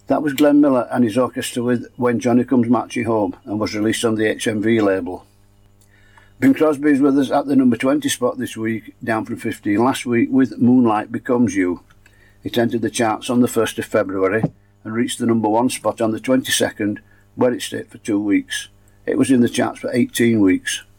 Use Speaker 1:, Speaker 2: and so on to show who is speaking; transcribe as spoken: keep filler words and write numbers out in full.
Speaker 1: That was Glenn Miller and his orchestra with When Johnny Comes Marching Home, and was released on the H M V label. Bing Crosby is with us at the number twenty spot this week, down from fifteen last week, with Moonlight Becomes You. It entered the charts on the first of February and reached the number one spot on the twenty-second, where it stayed for two weeks. It was in the charts for eighteen weeks.